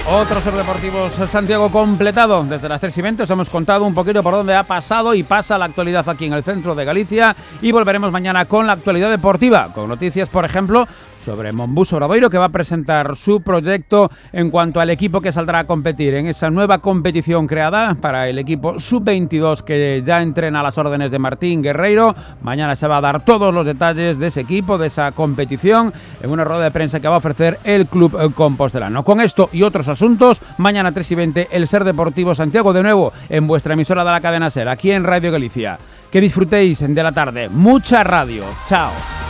Otro Ser Deportivos Santiago completado. Desde las 3:20 os hemos contado un poquito por dónde ha pasado y pasa la actualidad aquí en el centro de Galicia, y volveremos mañana con la actualidad deportiva, con noticias, por ejemplo, sobre Monbus Obradoiro, que va a presentar su proyecto en cuanto al equipo que saldrá a competir en esa nueva competición creada para el equipo Sub-22 que ya entrena a las órdenes de Martín Guerreiro. Mañana se va a dar todos los detalles de ese equipo, de esa competición, en una rueda de prensa que va a ofrecer el Club Compostelano. Con esto y otros asuntos, mañana 3:20 el Ser Deportivo Santiago, de nuevo en vuestra emisora de la cadena SER, aquí en Radio Galicia. Que disfrutéis de la tarde. Mucha radio. Chao.